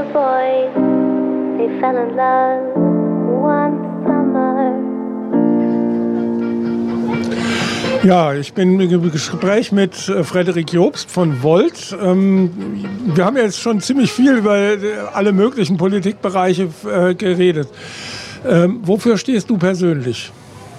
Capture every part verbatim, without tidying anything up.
boys, they fell in love one summer. Ja, ich bin im Gespräch mit Frederik Jobst von Volt. Wir haben jetzt schon ziemlich viel über alle möglichen Politikbereiche geredet. Wofür stehst du persönlich?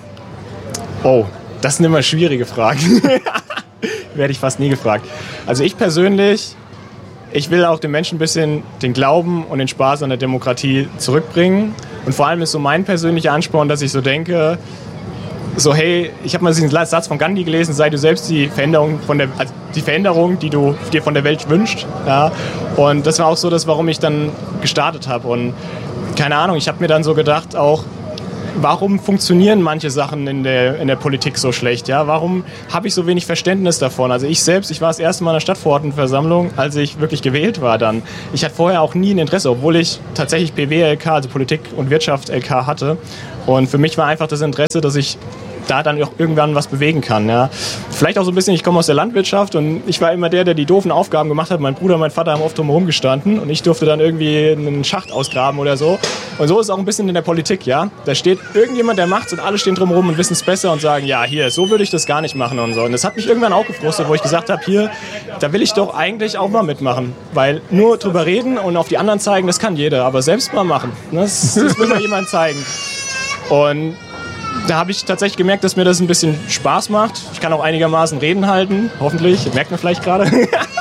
Oh, das sind immer schwierige Fragen. Werde ich fast nie gefragt. Also ich persönlich, ich will auch den Menschen ein bisschen den Glauben und den Spaß an der Demokratie zurückbringen. Und vor allem ist so mein persönlicher Ansporn, dass ich so denke, so hey, ich habe mal diesen Satz von Gandhi gelesen, sei du selbst die Veränderung, von der, also die Veränderung, die du dir von der Welt wünschst. Ja? Und das war auch so das, warum ich dann gestartet habe. Und keine Ahnung, ich habe mir dann so gedacht auch, warum funktionieren manche Sachen in der, in der Politik so schlecht? Ja? Warum habe ich so wenig Verständnis davon? Also ich selbst, ich war das erste Mal in der Stadtverordnetenversammlung, als ich wirklich gewählt war dann. Ich hatte vorher auch nie ein Interesse, obwohl ich tatsächlich P W L K, also Politik und Wirtschaft L K hatte. Und für mich war einfach das Interesse, dass ich da dann auch irgendwann was bewegen kann. Ja. Vielleicht auch so ein bisschen, ich komme aus der Landwirtschaft und ich war immer der, der die doofen Aufgaben gemacht hat. Mein Bruder und mein Vater haben oft drumherum gestanden und ich durfte dann irgendwie einen Schacht ausgraben oder so. Und so ist es auch ein bisschen in der Politik, ja. Da steht irgendjemand, der macht's und alle stehen drumherum und wissen es besser und sagen, ja, hier, so würde ich das gar nicht machen und so. Und das hat mich irgendwann auch gefrustet, wo ich gesagt habe, hier, da will ich doch eigentlich auch mal mitmachen. Weil nur drüber reden und auf die anderen zeigen, das kann jeder, aber selbst mal machen. Das, das will mal jemand zeigen. Und da habe ich tatsächlich gemerkt, dass mir das ein bisschen Spaß macht. Ich kann auch einigermaßen Reden halten, hoffentlich, merkt man vielleicht gerade.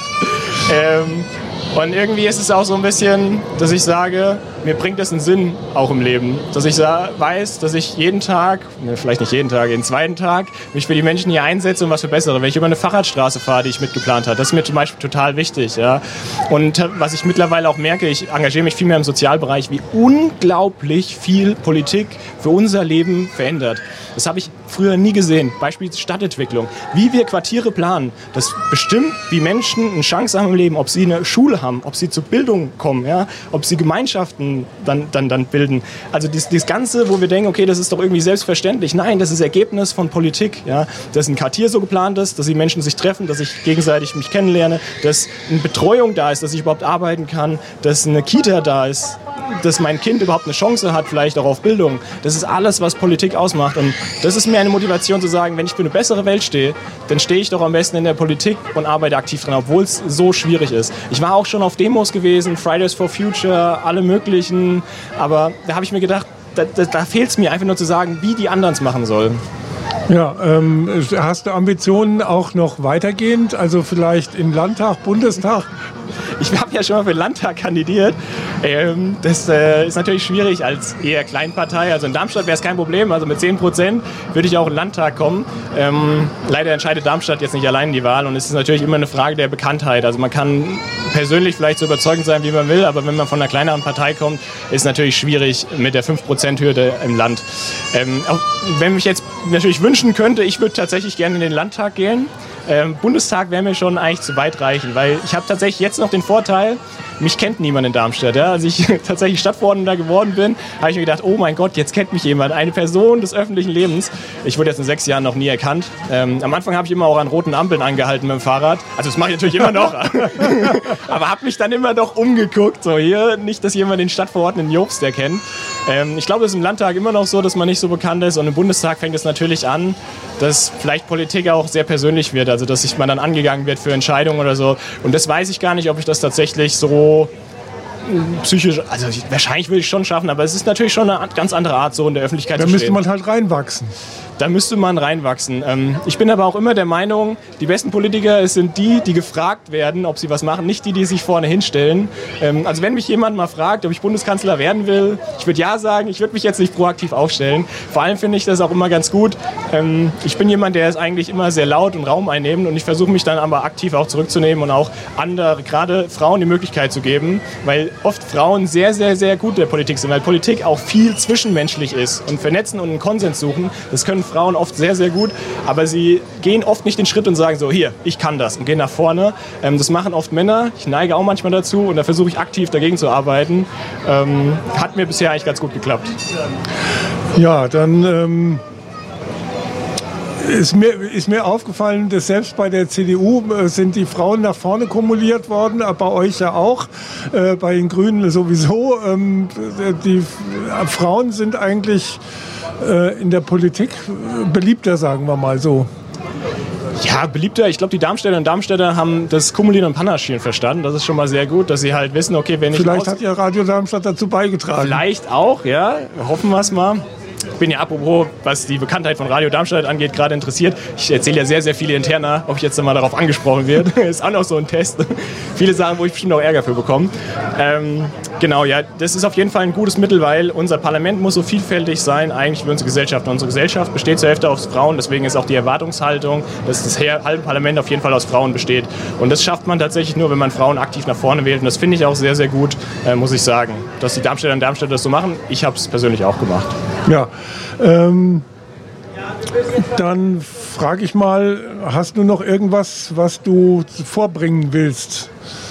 ähm, und irgendwie ist es auch so ein bisschen, dass ich sage, mir bringt das einen Sinn auch im Leben. Dass ich weiß, dass ich jeden Tag, ne, vielleicht nicht jeden Tag, jeden zweiten Tag, mich für die Menschen hier einsetze und was verbessere. Wenn ich über eine Fahrradstraße fahre, die ich mitgeplant habe, das ist mir zum Beispiel total wichtig. Ja. Und was ich mittlerweile auch merke, ich engagiere mich viel mehr im Sozialbereich, wie unglaublich viel Politik für unser Leben verändert. Das habe ich früher nie gesehen. Beispiel Stadtentwicklung. Wie wir Quartiere planen, das bestimmt, wie Menschen eine Chance haben im Leben, ob sie eine Schule haben, ob sie zur Bildung kommen, ja, ob sie Gemeinschaften dann, dann, dann bilden. Also das, das Ganze, wo wir denken, okay, das ist doch irgendwie selbstverständlich. Nein, das ist Ergebnis von Politik. Ja. Dass ein Quartier so geplant ist, dass die Menschen sich treffen, dass ich gegenseitig mich kennenlerne, dass eine Betreuung da ist, dass ich überhaupt arbeiten kann, dass eine Kita da ist, dass mein Kind überhaupt eine Chance hat, vielleicht auch auf Bildung. Das ist alles, was Politik ausmacht. Und das ist mir eine Motivation zu sagen, wenn ich für eine bessere Welt stehe, dann stehe ich doch am besten in der Politik und arbeite aktiv dran, obwohl es so schwierig ist. Ich war auch schon auf Demos gewesen, Fridays for Future, alle möglichen. Aber da habe ich mir gedacht, da, da, da fehlt es mir einfach nur zu sagen, wie die anderen es machen sollen. Ja, ähm, hast du Ambitionen auch noch weitergehend? Also vielleicht im Landtag, Bundestag? Ich habe ja schon mal für den Landtag kandidiert. Ähm, das äh, ist natürlich schwierig als eher Kleinpartei. Also in Darmstadt wäre es kein Problem. Also mit zehn Prozent würde ich auch in den Landtag kommen. Ähm, leider entscheidet Darmstadt jetzt nicht allein die Wahl. Und es ist natürlich immer eine Frage der Bekanntheit. Also man kann persönlich vielleicht so überzeugend sein, wie man will. Aber wenn man von einer kleineren Partei kommt, ist es natürlich schwierig mit der fünf Prozent Hürde im Land. Ähm, auch wenn mich jetzt natürlich wünschen könnte, ich würde tatsächlich gerne in den Landtag gehen. Ähm, Bundestag wäre mir schon eigentlich zu weit reichen, weil ich habe tatsächlich jetzt noch den Vorteil, mich kennt niemand in Darmstadt. Ja? Als ich tatsächlich Stadtverordneter geworden bin, habe ich mir gedacht, oh mein Gott, jetzt kennt mich jemand, eine Person des öffentlichen Lebens. Ich wurde jetzt in sechs Jahren noch nie erkannt. Ähm, am Anfang habe ich immer auch an roten Ampeln angehalten mit dem Fahrrad. Also das mache ich natürlich immer noch. Aber habe mich dann immer doch umgeguckt. So hier, nicht, dass jemand den Stadtverordneten Jobst erkennt. Ähm, ich glaube, es ist im Landtag immer noch so, dass man nicht so bekannt ist. Und im Bundestag fängt es natürlich an, dass vielleicht Politik auch sehr persönlich wird. Also dass sich man dann angegangen wird für Entscheidungen oder so. Und das weiß ich gar nicht, ob ich das tatsächlich so psychisch, also wahrscheinlich würde ich schon schaffen, aber es ist natürlich schon eine ganz andere Art, so in der Öffentlichkeit da zu stehen. Da müsste man halt reinwachsen. Da müsste man reinwachsen. Ich bin aber auch immer der Meinung, die besten Politiker sind die, die gefragt werden, ob sie was machen, nicht die, die sich vorne hinstellen. Also wenn mich jemand mal fragt, ob ich Bundeskanzler werden will, ich würde ja sagen, ich würde mich jetzt nicht proaktiv aufstellen. Vor allem finde ich das auch immer ganz gut. Ich bin jemand, der ist eigentlich immer sehr laut und Raum einnehmend und ich versuche mich dann aber aktiv auch zurückzunehmen und auch andere, gerade Frauen, die Möglichkeit zu geben, weil oft Frauen sehr, sehr, sehr gut in der Politik sind, weil Politik auch viel zwischenmenschlich ist und vernetzen und einen Konsens suchen. Das können Frauen oft sehr, sehr gut, aber sie gehen oft nicht den Schritt und sagen so, hier, ich kann das und gehen nach vorne. Ähm, das machen oft Männer, ich neige auch manchmal dazu und da versuche ich aktiv dagegen zu arbeiten. Ähm, hat mir bisher eigentlich ganz gut geklappt. Ja, dann ähm, Ist mir, ist mir aufgefallen, dass selbst bei der C D U sind die Frauen nach vorne kumuliert worden, aber bei euch ja auch, äh, bei den Grünen sowieso. Ähm, die Frauen sind eigentlich äh, in der Politik beliebter, sagen wir mal so. Ja, beliebter. Ich glaube, die Darmstädter und Darmstädter haben das Kumulieren und Panaschieren verstanden. Das ist schon mal sehr gut, dass sie halt wissen, okay, wenn ich... Vielleicht hat ja Radio Darmstadt dazu beigetragen. Vielleicht auch, ja. Hoffen wir es mal. Ich bin ja apropos, was die Bekanntheit von Radio Darmstadt angeht, gerade interessiert. Ich erzähle ja sehr, sehr viele interner, ob ich jetzt mal darauf angesprochen werde. Ist auch noch so ein Test. Viele Sachen, wo ich bestimmt auch Ärger für bekomme. Ähm, genau, ja, das ist auf jeden Fall ein gutes Mittel, weil unser Parlament muss so vielfältig sein, eigentlich wie unsere Gesellschaft. Und unsere Gesellschaft besteht zur Hälfte aus Frauen, deswegen ist auch die Erwartungshaltung, dass das halbe Parlament auf jeden Fall aus Frauen besteht. Und das schafft man tatsächlich nur, wenn man Frauen aktiv nach vorne wählt. Und das finde ich auch sehr, sehr gut, äh, muss ich sagen. Dass die Darmstädter und Darmstädter das so machen, ich habe es persönlich auch gemacht. Ja, ähm, dann frage ich mal, hast du noch irgendwas, was du vorbringen willst?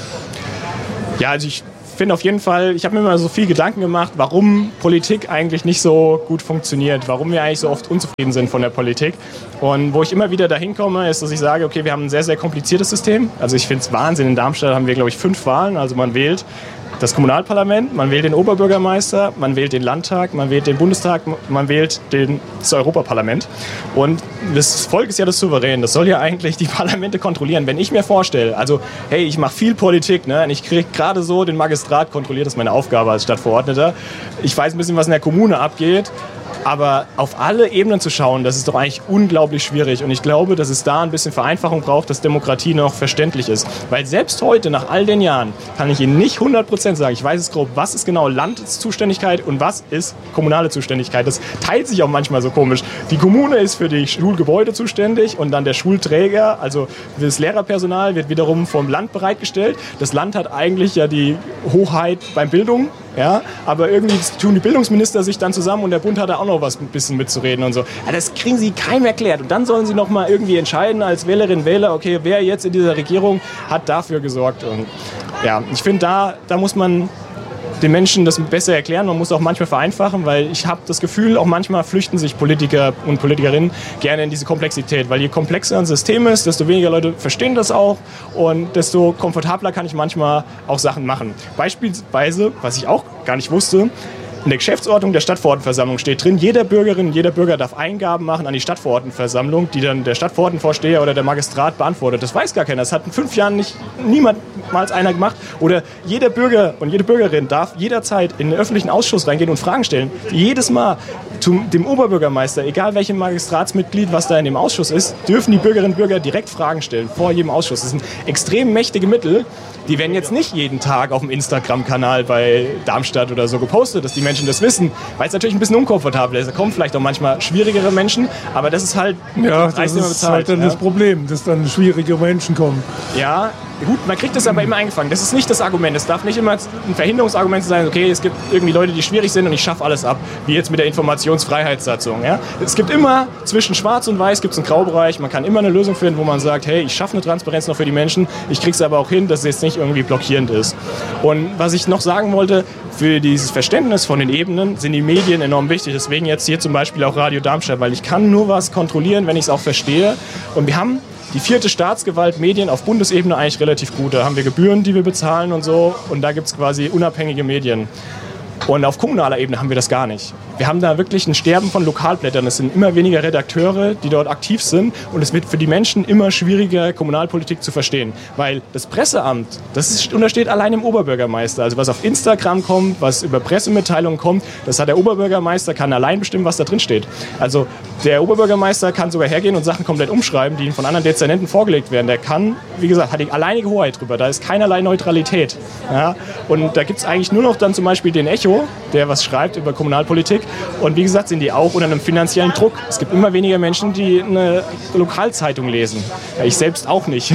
Ja, also ich finde auf jeden Fall, ich habe mir immer so viel Gedanken gemacht, warum Politik eigentlich nicht so gut funktioniert, warum wir eigentlich so oft unzufrieden sind von der Politik. Und wo ich immer wieder dahin komme, ist, dass ich sage, okay, wir haben ein sehr, sehr kompliziertes System. Also ich finde es Wahnsinn, in Darmstadt haben wir, glaube ich, fünf Wahlen. Also man wählt das Kommunalparlament, man wählt den Oberbürgermeister, man wählt den Landtag, man wählt den Bundestag, man wählt den, das Europaparlament. Und das Volk ist ja das Souverän, das soll ja eigentlich die Parlamente kontrollieren. Wenn ich mir vorstelle, also hey, ich mache viel Politik, ne, und ich kriege gerade so den Magistrat kontrolliert, das ist meine Aufgabe als Stadtverordneter. Ich weiß ein bisschen, was in der Kommune abgeht. Aber auf alle Ebenen zu schauen, das ist doch eigentlich unglaublich schwierig. Und ich glaube, dass es da ein bisschen Vereinfachung braucht, dass Demokratie noch verständlich ist. Weil selbst heute, nach all den Jahren, kann ich Ihnen nicht hundert Prozent sagen, ich weiß es grob, was ist genau Landeszuständigkeit und was ist kommunale Zuständigkeit. Das teilt sich auch manchmal so komisch. Die Kommune ist für die Schulgebäude zuständig und dann der Schulträger, also das Lehrerpersonal, wird wiederum vom Land bereitgestellt. Das Land hat eigentlich ja die Hoheit beim Bildung. Ja, aber irgendwie tun die Bildungsminister sich dann zusammen und der Bund hat da auch noch was ein bisschen mitzureden und so. Ja, das kriegen sie keinem erklärt. Und dann sollen sie noch mal irgendwie entscheiden als Wählerinnen und Wähler, okay, wer jetzt in dieser Regierung hat dafür gesorgt. Und ja, ich finde, da, da muss man den Menschen das besser erklären. Man muss auch manchmal vereinfachen, weil ich habe das Gefühl, auch manchmal flüchten sich Politiker und Politikerinnen gerne in diese Komplexität. Weil je komplexer ein System ist, desto weniger Leute verstehen das auch und desto komfortabler kann ich manchmal auch Sachen machen. Beispielsweise, was ich auch gar nicht wusste, in der Geschäftsordnung der Stadtverordnetenversammlung steht drin, jeder Bürgerin, jeder Bürger darf Eingaben machen an die Stadtverordnetenversammlung, die dann der Stadtverordnetenvorsteher oder der Magistrat beantwortet. Das weiß gar keiner. Das hat in fünf Jahren nicht niemals einer gemacht. Oder jeder Bürger und jede Bürgerin darf jederzeit in den öffentlichen Ausschuss reingehen und Fragen stellen. Jedes Mal zum, dem Oberbürgermeister, egal welchem Magistratsmitglied, was da in dem Ausschuss ist, dürfen die Bürgerinnen und Bürger direkt Fragen stellen vor jedem Ausschuss. Das sind extrem mächtige Mittel. Die werden jetzt nicht jeden Tag auf dem Instagram-Kanal bei Darmstadt oder so gepostet, dass die Menschen das wissen, weil es natürlich ein bisschen unkomfortabel ist. Da kommen vielleicht auch manchmal schwierigere Menschen, aber das ist halt ja, das ist bezahlt, halt dann ja. das Problem, dass dann schwierige Menschen kommen. Ja, gut, man kriegt das aber immer eingefangen. Das ist nicht das Argument. Es darf nicht immer ein Verhinderungsargument sein, okay, es gibt irgendwie Leute, die schwierig sind und ich schaffe alles ab, wie jetzt mit der Informationsfreiheitssatzung. Ja? Es gibt immer, zwischen Schwarz und Weiß gibt es einen Graubereich. Man kann immer eine Lösung finden, wo man sagt, hey, ich schaffe eine Transparenz noch für die Menschen, ich kriege es aber auch hin, dass es jetzt nicht irgendwie blockierend ist. Und was ich noch sagen wollte, für dieses Verständnis von den Ebenen sind die Medien enorm wichtig. Deswegen jetzt hier zum Beispiel auch Radio Darmstadt, weil ich kann nur was kontrollieren, wenn ich es auch verstehe. Und wir haben die vierte Staatsgewalt Medien auf Bundesebene eigentlich relativ gut. Da haben wir Gebühren, die wir bezahlen und so. Und da gibt es quasi unabhängige Medien. Und auf kommunaler Ebene haben wir das gar nicht. Wir haben da wirklich ein Sterben von Lokalblättern. Es sind immer weniger Redakteure, die dort aktiv sind. Und es wird für die Menschen immer schwieriger, Kommunalpolitik zu verstehen. Weil das Presseamt, das ist, untersteht allein dem Oberbürgermeister. Also was auf Instagram kommt, was über Pressemitteilungen kommt, das hat der Oberbürgermeister, kann allein bestimmen, was da drin steht. Also der Oberbürgermeister kann sogar hergehen und Sachen komplett umschreiben, die ihm von anderen Dezernenten vorgelegt werden. Der kann, wie gesagt, hat die alleinige Hoheit drüber. Da ist keinerlei Neutralität. Ja? Und da gibt es eigentlich nur noch dann zum Beispiel den Echo, der was schreibt über Kommunalpolitik. Und wie gesagt, sind die auch unter einem finanziellen Druck. Es gibt immer weniger Menschen, die eine Lokalzeitung lesen. Ja, ich selbst auch nicht.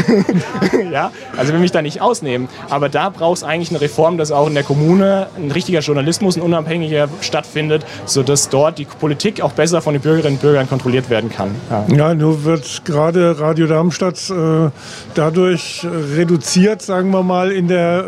Ja? Also will mich da nicht ausnehmen. Aber da braucht es eigentlich eine Reform, dass auch in der Kommune ein richtiger Journalismus, ein unabhängiger stattfindet, sodass dort die Politik auch besser von den Bürgerinnen und Bürgern kontrolliert werden kann. Ja, ja nur wird gerade Radio Darmstadt äh, dadurch reduziert, sagen wir mal, in der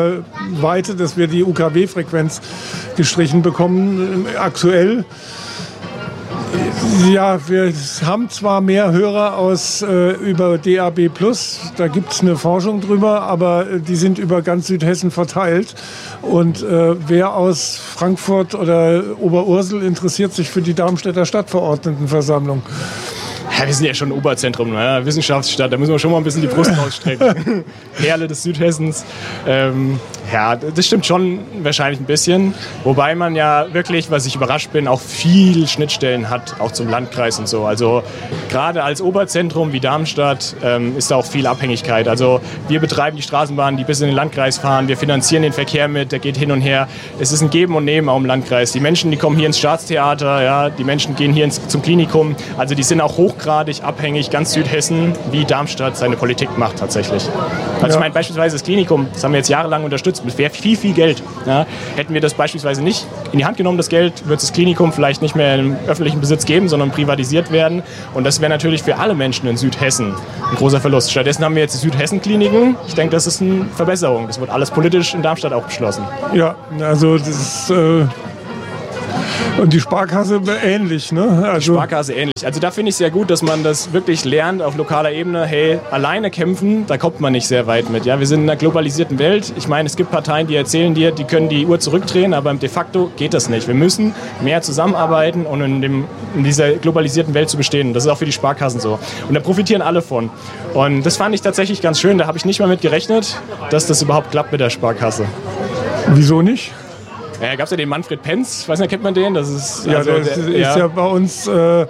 äh, Weite, dass wir die U K W-Frequenz gestrichen bekommen. Aktuell Ja, wir haben zwar mehr Hörer aus äh, über D A B plus, da gibt es eine Forschung drüber, aber äh, die sind über ganz Südhessen verteilt. Und äh, wer aus Frankfurt oder Oberursel interessiert sich für die Darmstädter Stadtverordnetenversammlung? Ja, wir sind ja schon ein Oberzentrum, ne? Wissenschaftsstadt, da müssen wir schon mal ein bisschen die Brust rausstrecken. Perle des Südhessens. Ähm, ja, das stimmt schon wahrscheinlich ein bisschen. Wobei man ja wirklich, was ich überrascht bin, auch viel Schnittstellen hat, auch zum Landkreis und so. Also gerade als Oberzentrum wie Darmstadt ähm, ist da auch viel Abhängigkeit. Also wir betreiben die Straßenbahnen, die bis in den Landkreis fahren. Wir finanzieren den Verkehr mit, der geht hin und her. Es ist ein Geben und Nehmen auch im Landkreis. Die Menschen, die kommen hier ins Staatstheater, ja, die Menschen gehen hier ins, zum Klinikum. Also die sind auch hochgradig abhängig, ganz Südhessen, wie Darmstadt seine Politik macht tatsächlich. Also ja. Ich meine beispielsweise das Klinikum, das haben wir jetzt jahrelang unterstützt, mit viel, viel Geld. Ja. Hätten wir das beispielsweise nicht in die Hand genommen, das Geld, wird das Klinikum vielleicht nicht mehr im öffentlichen Besitz geben, sondern privatisiert werden. Und das wäre natürlich für alle Menschen in Südhessen ein großer Verlust. Stattdessen haben wir jetzt die Südhessen-Kliniken. Ich denke, das ist eine Verbesserung. Das wird alles politisch in Darmstadt auch beschlossen. Ja, also das ist... Äh Und die Sparkasse ähnlich, ne? Also die Sparkasse ähnlich. Also da finde ich sehr gut, dass man das wirklich lernt auf lokaler Ebene. Hey, alleine kämpfen, da kommt man nicht sehr weit mit. Ja? Wir sind in einer globalisierten Welt. Ich meine, es gibt Parteien, die erzählen dir, die können die Uhr zurückdrehen, aber de facto geht das nicht. Wir müssen mehr zusammenarbeiten, um in, dem, in dieser globalisierten Welt zu bestehen. Das ist auch für die Sparkassen so. Und da profitieren alle von. Und das fand ich tatsächlich ganz schön. Da habe ich nicht mal mit gerechnet, dass das überhaupt klappt mit der Sparkasse. Wieso nicht? Ja, gab es ja den Manfred Penz, ich weiß nicht, kennt man den? Das ist, ja, also, das der, ist ja, ja bei uns äh,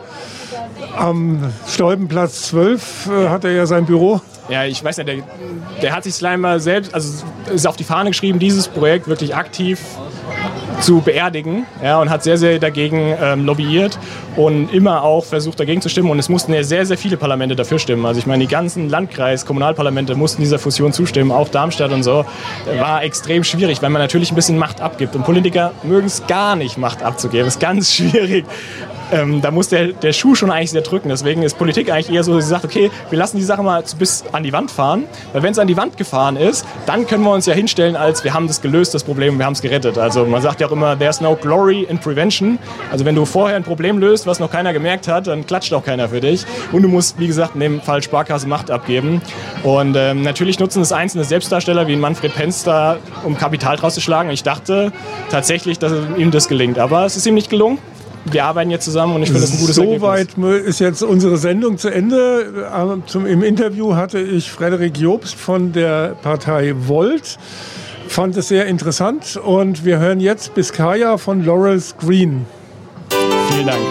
am Stolpenplatz zwölf, äh, hat er ja sein Büro. Ja, ich weiß nicht, der, der hat sich scheinbar selbst, also ist auf die Fahne geschrieben, dieses Projekt wirklich aktiv zu beerdigen, ja, und hat sehr, sehr dagegen ähm, lobbyiert und immer auch versucht, dagegen zu stimmen. Und es mussten ja sehr, sehr viele Parlamente dafür stimmen. Also ich meine, die ganzen Landkreis-, Kommunalparlamente mussten dieser Fusion zustimmen, auch Darmstadt und so. War extrem schwierig, weil man natürlich ein bisschen Macht abgibt. Und Politiker mögen es gar nicht, Macht abzugeben. Das ist ganz schwierig. Ähm, da muss der, der Schuh schon eigentlich sehr drücken. Deswegen ist Politik eigentlich eher so, dass sie sagt, okay, wir lassen die Sache mal bis an die Wand fahren. Weil wenn es an die Wand gefahren ist, dann können wir uns ja hinstellen, als wir haben das gelöst, das Problem, wir haben es gerettet. Also man sagt ja auch immer, there's no glory in prevention. Also wenn du vorher ein Problem löst, was noch keiner gemerkt hat, dann klatscht auch keiner für dich. Und du musst, wie gesagt, in dem Fall Sparkasse Macht abgeben. Und ähm, natürlich nutzen es einzelne Selbstdarsteller wie Manfred Penz da, um Kapital draus zu schlagen. Und ich dachte tatsächlich, dass ihm das gelingt. Aber es ist ihm nicht gelungen. Wir arbeiten jetzt zusammen und ich finde das ein gutes Ergebnis. Soweit ist jetzt unsere Sendung zu Ende. Zum, Im Interview hatte ich Frederik Jobst von der Partei Volt. Fand es sehr interessant und wir hören jetzt Biskaya von Laurels Green. Vielen Dank.